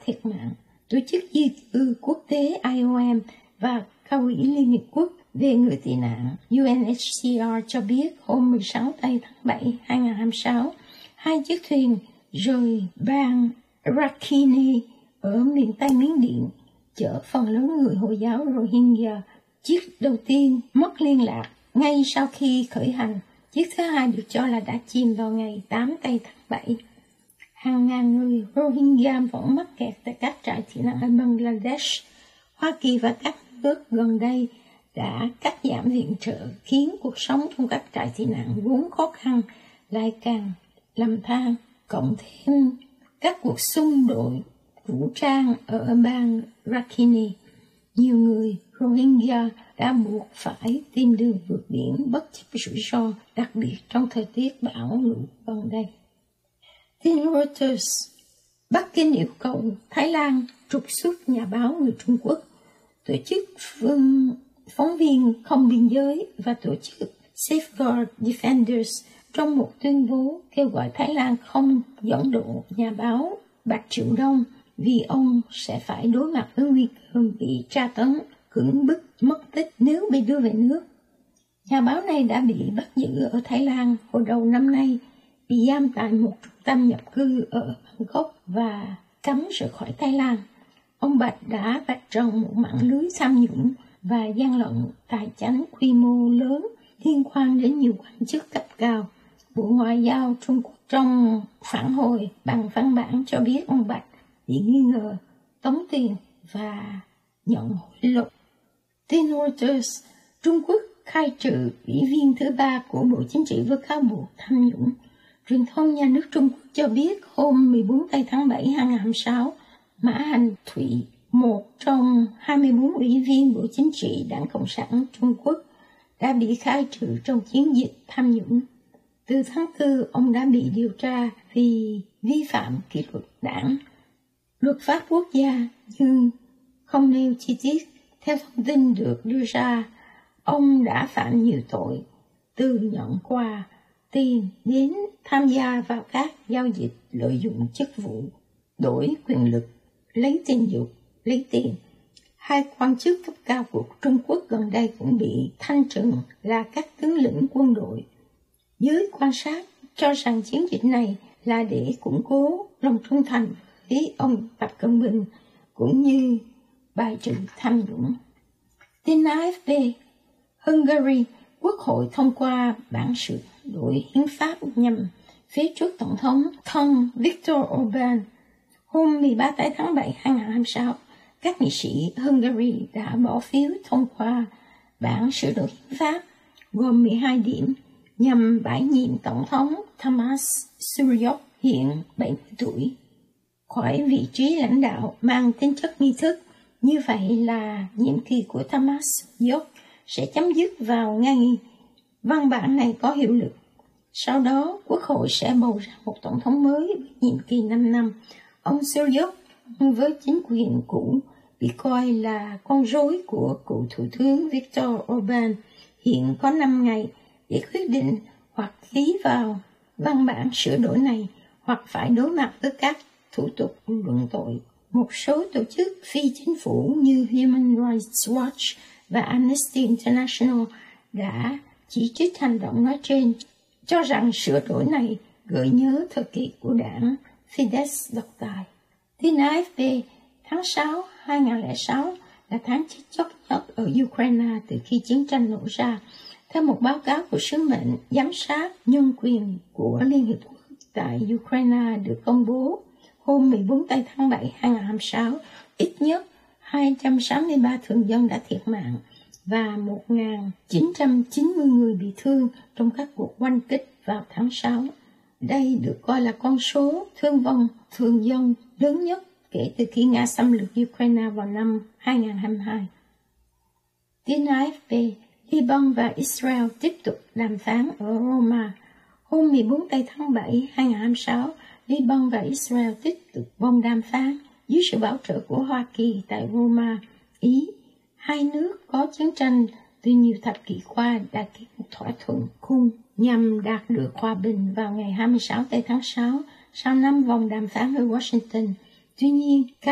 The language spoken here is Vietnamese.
thiệt mạng. Tổ chức di cư quốc tế IOM và Cao ủy Liên Hiệp Quốc về người tị nạn UNHCR cho biết hôm 16 tháng 7 2026, 2 chiếc thuyền rời bang Rakhine ở miền Tây Miến Điện chở phần lớn người Hồi giáo Rohingya. Chiếc đầu tiên mất liên lạc ngay sau khi khởi hành. Chiếc thứ hai được cho là đã chìm vào ngày 8 tháng 7. Hàng ngàn người Rohingya vẫn mắc kẹt tại các trại tị nạn ở Bangladesh. Hoa Kỳ và các nước gần đây đã cắt giảm viện trợ, khiến cuộc sống trong các trại tị nạn vốn khó khăn lại càng lầm than. Cộng thêm các cuộc xung đột vũ trang ở bang Rakhine, nhiều người Rohingya đã buộc phải tìm đường vượt biển bất chấp rủi ro, đặc biệt trong thời tiết bão lũ gần đây. Tin Reuters, Bắc Kinh yêu cầu Thái Lan trục xuất nhà báo người Trung Quốc. Tổ chức phóng viên không biên giới và tổ chức Safeguard Defenders trong một tuyên bố kêu gọi Thái Lan không dẫn độ nhà báo Bạch Triệu Đông vì ông sẽ phải đối mặt với nguy cơ bị tra tấn, cưỡng bức, mất tích nếu bị đưa về nước. Nhà báo này đã bị bắt giữ ở Thái Lan hồi đầu năm nay, bị giam tại một trung tâm nhập cư ở Bangkok và cấm rời khỏi Thái Lan. Ông Bạch đã vạch trần một mạng lưới tham nhũng và gian lận tài chánh quy mô lớn liên quan đến nhiều quan chức cấp cao. Bộ Ngoại giao Trung Quốc trong phản hồi bằng văn bản cho biết ông Bạch bị nghi ngờ tống tiền và nhận hối lộ. Tin Reuters, Trung Quốc khai trừ ủy viên thứ 3 của Bộ Chính trị với cáo buộc tham nhũng. Truyền thông nhà nước Trung Quốc cho biết hôm 14 tháng 7 2026, Mã Hành Thụy, một trong 24 ủy viên Bộ Chính trị Đảng Cộng sản Trung Quốc, đã bị khai trừ trong chiến dịch tham nhũng. Từ tháng 4, ông đã bị điều tra vì vi phạm kỷ luật đảng, luật pháp quốc gia, nhưng không nêu chi tiết. Theo thông tin được đưa ra, ông đã phạm nhiều tội, từ nhận quà, tiền đến tham gia vào các giao dịch lợi dụng chức vụ, đổi quyền lực, lấy tình dục, lấy tiền. 2 quan chức cấp cao của Trung Quốc gần đây cũng bị thanh trừng là các tướng lĩnh quân đội. Giới quan sát cho rằng chiến dịch này là để củng cố lòng trung thành với ông Tập Cận Bình cũng như bài trừ tham nhũng. Tin AFP, Hungary, Quốc hội thông qua bản sửa đổi hiến pháp nhằm phế truất Tổng thống thân Viktor Orbán. Hôm 13 tháng 7 2026, các nghị sĩ Hungary đã bỏ phiếu thông qua bản sửa đổi hiến pháp gồm 12 điểm nhằm bãi nhiệm Tổng thống Tamas Suryok, hiện 70 tuổi, khỏi vị trí lãnh đạo mang tính chất nghi thức. Như vậy là nhiệm kỳ của Tamas Suryok sẽ chấm dứt vào ngày văn bản này có hiệu lực. Sau đó, Quốc hội sẽ bầu ra một tổng thống mới với nhiệm kỳ 5 năm. Ông Suryok với chính quyền cũ bị coi là con rối của cựu Thủ tướng Viktor Orbán, hiện có 5 ngày để quyết định hoặc ký vào văn bản sửa đổi này hoặc phải đối mặt với các thủ tục luận tội. Một số tổ chức phi chính phủ như Human Rights Watch và Amnesty International đã chỉ trích hành động nói trên, cho rằng sửa đổi này gợi nhớ thời kỳ của đảng Fidesz độc tài. Tin AFP, tháng 6 2006 là tháng chết chóc nhất ở Ukraine từ khi chiến tranh nổ ra. Theo một báo cáo của sứ mệnh giám sát nhân quyền của Liên Hiệp Quốc tại Ukraine được công bố hôm 14 tháng 7 2026, ít nhất 263 thường dân đã thiệt mạng và 1.990 người bị thương trong các cuộc oanh kích vào tháng 6. Đây được coi là con số thương vong thường dân lớn nhất kể từ khi Nga xâm lược Ukraine vào năm 2022. Tin AFP, Liban và Israel tiếp tục đàm phán ở Roma. Hôm 14 tháng 7 2026, Liban và Israel tiếp tục vòng đàm phán dưới sự bảo trợ của Hoa Kỳ tại Roma, Ý. Hai nước có chiến tranh từ nhiều thập kỷ qua đã ký một thỏa thuận khung nhằm đạt được hòa bình vào ngày 26 tháng 6 sau 5 vòng đàm phán ở Washington. Tuy nhiên,